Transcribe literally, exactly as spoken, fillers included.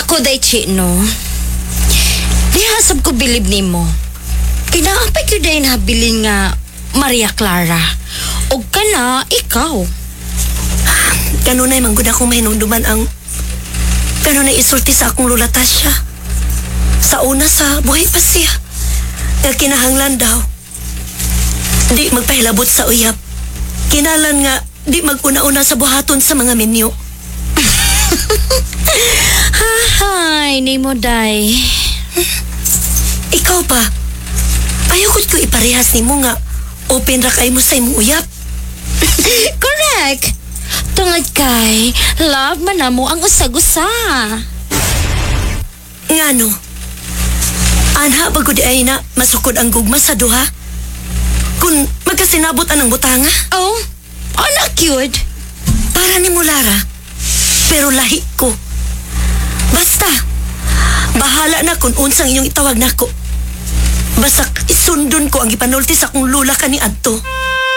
Ako day no. Dihasab ko bilib nimo. Kinaapay ko day nabilin nga Maria Clara. O kana ikaw. Kanunay mangguna kong mahinumduman ang kanunay isulti sa akong Lola Tasha. Sa una sa buhay pa siya. Nga kinahanglan daw. Di magpahilabot sa uyap. Kinalan nga di maguna-una sa buhaton sa mga minyo. Hahay, ni mo day. Ikaw pa. Ayokot ko iparehas ni mo nga open ra kay mo sa imong uyap. Correct. Tungod kay love man na mo ang usag-usa. Ngano? Anha bagod ay na masukod ang gugma sa duha? Kung magkasinabot anang butanga? Oh, anak cute. Para ni mo Lara. Pero lahi ko. Basta, bahala na kung unsang inyong itawag nako. Basta isundon ko ang ipanulti sa akong lula kani adto.